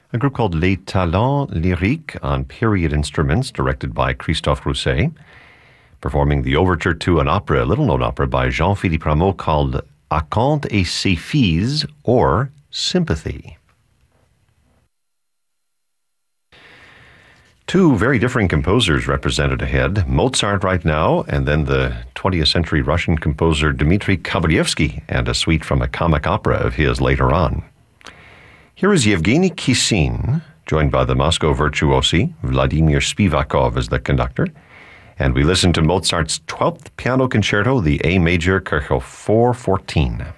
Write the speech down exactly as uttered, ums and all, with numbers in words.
a group called Les Talents Lyriques on period instruments, directed by Christophe Rousset, performing the overture to an opera, a little-known opera by Jean-Philippe Rameau called Acanthe et ses filles, or Sympathy. Two very differing composers represented ahead, Mozart right now, and then the twentieth century Russian composer Dmitri Kovalyevsky, and a suite from a comic opera of his later on. Here is Yevgeny Kissin, joined by the Moscow virtuosi, Vladimir Spivakov as the conductor, and we listen to Mozart's twelfth Piano Concerto, the A Major, Kirchhoff four fourteen.